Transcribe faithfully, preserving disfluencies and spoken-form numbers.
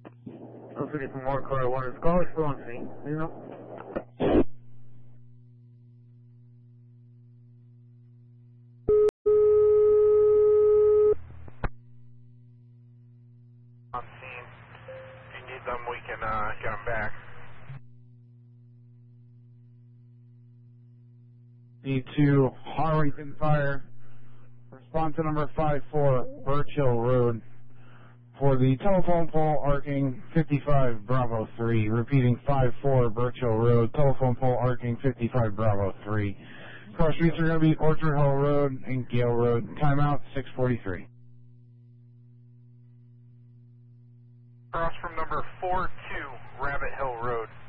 Don't forget some more car one. Call us fluency. You know? On scene. If you need them, we can uh, get them back. D two, Harrington Fire. Response to number five four, Birch Hill Road. For the telephone pole arcing fifty-five Bravo three. Repeating five four, Birch Hill Road. Telephone pole arcing fifty-five Bravo three. Cross streets are going to be Orchard Hill Road and Gale Road. Timeout six forty-three. Cross from number four two, Rabbit Hill Road.